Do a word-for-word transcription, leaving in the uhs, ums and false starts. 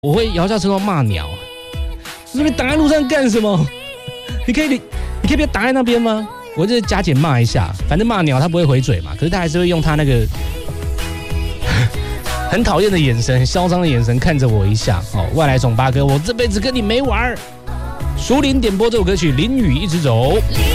我会摇下车窗骂鸟，这边挡在路上干什么？你可以，你你可以不要挡在那边吗？我就加减骂一下，反正骂鸟他不会回嘴嘛，可是他还是会用他那个很讨厌的眼神、很嚣张的眼神看着我一下。哦，外来种八哥，我这辈子跟你没完。熟龄点播这首歌曲《淋雨一直走》。